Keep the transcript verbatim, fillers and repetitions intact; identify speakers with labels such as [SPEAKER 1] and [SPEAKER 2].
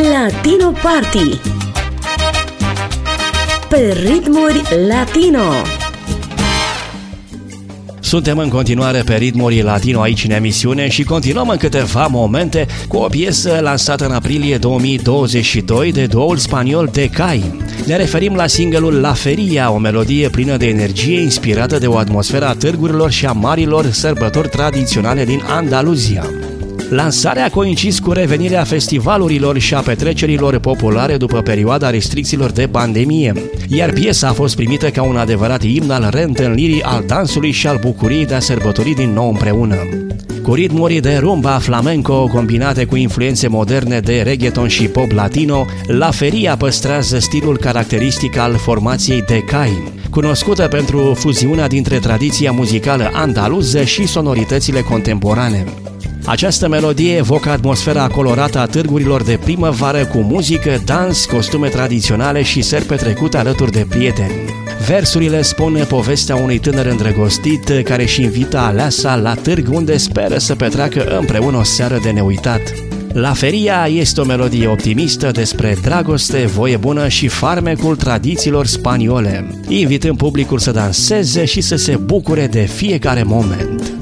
[SPEAKER 1] Latino Party pe ritmuri latino.
[SPEAKER 2] Suntem în continuare pe ritmuri latino aici în emisiune și continuăm în câteva momente cu o piesă lansată în aprilie două mii douăzeci și doi de duoul spaniol Decay. Ne referim la singlul La Feria, o melodie plină de energie inspirată de o atmosferă a târgurilor și a marilor sărbători tradiționale din Andaluzia. Lansarea a coincis cu revenirea festivalurilor și a petrecerilor populare după perioada restricțiilor de pandemie, iar piesa a fost primită ca un adevărat imn al reîntâlnirii, al dansului și al bucuriei de a sărbători din nou împreună. Cu ritmuri de rumba flamenco combinate cu influențe moderne de reggaeton și pop latino, La Feria păstrează stilul caracteristic al formației Decay, cunoscută pentru fuziunea dintre tradiția muzicală andaluză și sonoritățile contemporane. Această melodie evocă atmosfera colorată a târgurilor de primăvară cu muzică, dans, costume tradiționale și seri petrecute alături de prieteni. Versurile spun povestea unui tânăr îndrăgostit care își invită aleasa la târg unde speră să petreacă împreună o seară de neuitat. La Feria este o melodie optimistă despre dragoste, voie bună și farmecul tradițiilor spaniole, invitând publicul să danseze și să se bucure de fiecare moment.